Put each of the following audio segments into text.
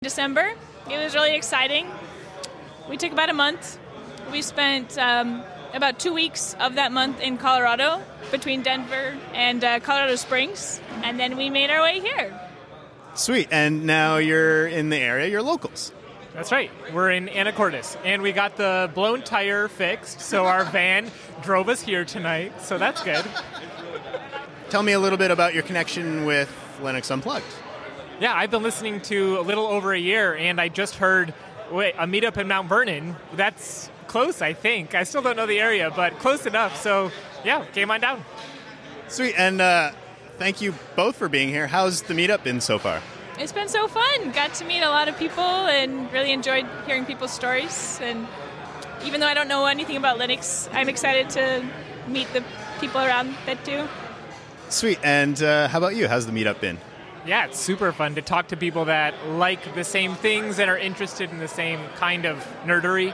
December. It was really exciting. We took about a month. We spent about 2 weeks of that month in Colorado, between Denver and Colorado Springs, and then we made our way here. Sweet. And now you're in the area. You're locals. That's right. We're in Anacortes, and we got the blown tire fixed, so our van drove us here tonight, so that's good. Tell me a little bit about your connection with Linux Unplugged. Yeah, I've been listening to a little over a year, and I just heard a meetup in Mount Vernon. That's close, I think. I still don't know the area, but close enough. So, yeah, came on down. Sweet. And thank you both for being here. How's the meetup been so far? It's been so fun. Got to meet a lot of people and really enjoyed hearing people's stories. And even though I don't know anything about Linux, I'm excited to meet the people around that do. Sweet. And how about you? How's the meetup been? Yeah, it's super fun to talk to people that like the same things and are interested in the same kind of nerdery.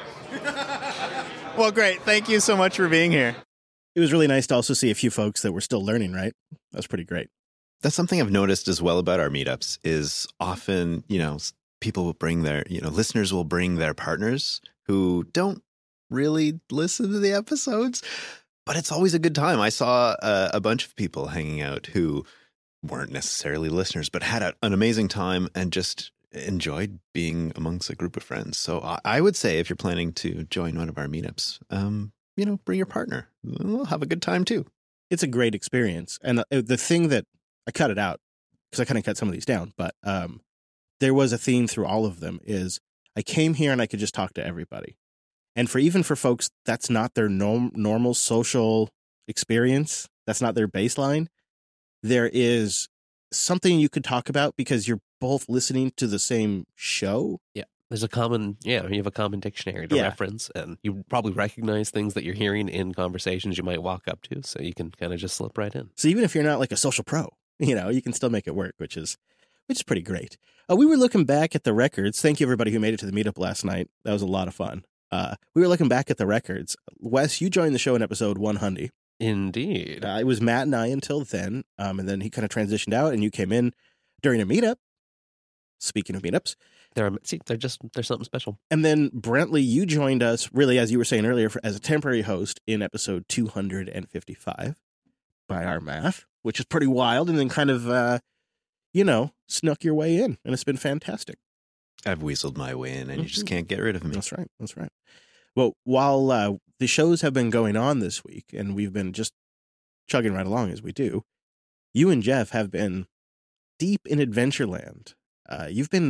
Well, great. Thank you so much for being here. It was really nice to also see a few folks that were still learning, right? That was pretty great. That's something I've noticed as well about our meetups is often, people will bring listeners will bring their partners who don't really listen to the episodes, but it's always a good time. I saw a bunch of people hanging out who weren't necessarily listeners, but had an amazing time and just enjoyed being amongst a group of friends. So I would say if you're planning to join one of our meetups, bring your partner. We'll have a good time too. It's a great experience. And the thing that I cut it out because I kind of cut some of these down, but there was a theme through all of them is I came here and I could just talk to everybody. And even for folks, that's not their normal social experience. That's not their baseline. There is something you could talk about because you're both listening to the same show. Yeah. There's you have a common dictionary to reference, and you probably recognize things that you're hearing in conversations you might walk up to, so you can kind of just slip right in. So even if you're not like a social pro, you can still make it work, which is pretty great. We were looking back at the records. Thank you, everybody who made it to the meetup last night. That was a lot of fun. We were looking back at the records. Wes, you joined the show in episode 100. Indeed. It was Matt and I until then, and then he kind of transitioned out, and you came in during a meetup. Speaking of meetups. There's something special. And then, Brentley, you joined us, really, as you were saying earlier, as a temporary host in episode 255, by our math, which is pretty wild, and then kind of, snuck your way in, and it's been fantastic. I've weaseled my way in, and you just can't get rid of me. That's right. Well, while the shows have been going on this week, and we've been just chugging right along as we do, you and Jeff have been deep in Adventureland. You've been,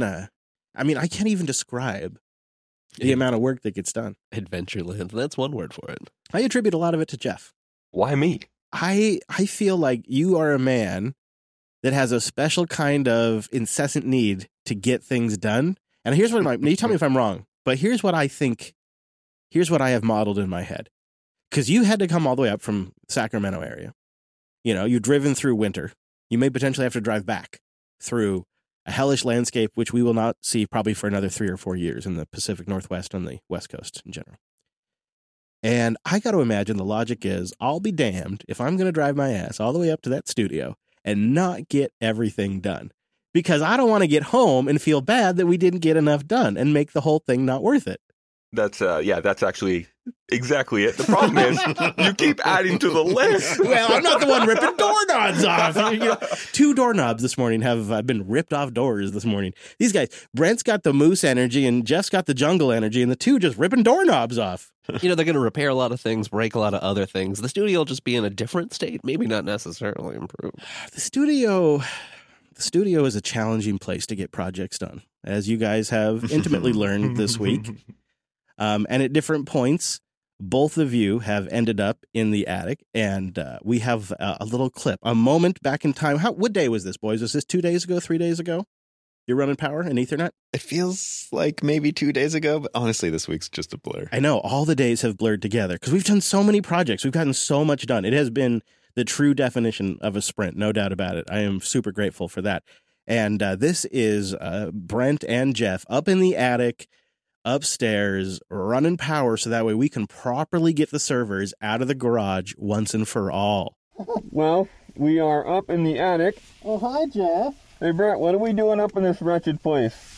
I can't even describe the amount of work that gets done. Adventureland, that's one word for it. I attribute a lot of it to Jeff. Why me? I feel like you are a man that has a special kind of incessant need to get things done. And here's what you tell me if I'm wrong, but here's what I think. Here's what I have modeled in my head. Because you had to come all the way up from Sacramento area. You've driven through winter. You may potentially have to drive back through a hellish landscape, which we will not see probably for another 3 or 4 years in the Pacific Northwest and the West Coast in general. And I got to imagine the logic is, I'll be damned if I'm going to drive my ass all the way up to that studio and not get everything done. Because I don't want to get home and feel bad that we didn't get enough done and make the whole thing not worth it. That's actually exactly it. The problem is you keep adding to the list. Well, I'm not the one ripping doorknobs off. 2 doorknobs this morning have been ripped off doors this morning. These guys, Brent's got the moose energy and Jeff's got the jungle energy, and the two just ripping doorknobs off. They're going to repair a lot of things, break a lot of other things. The studio will just be in a different state, maybe not necessarily improved. The studio is a challenging place to get projects done, as you guys have intimately learned this week. And at different points, both of you have ended up in the attic, and we have a little clip, a moment back in time. What day was this, boys? Was this 2 days ago, 3 days ago? You're running power and Ethernet? It feels like maybe 2 days ago, but honestly, this week's just a blur. I know. All the days have blurred together because we've done so many projects. We've gotten so much done. It has been the true definition of a sprint, no doubt about it. I am super grateful for that. And this is Brent and Jeff up in the attic, upstairs, running power so that way we can properly get the servers out of the garage once and for all. Well, we are up in the attic. Oh, hi, Jeff. Hey, Brent, what are we doing up in this wretched place?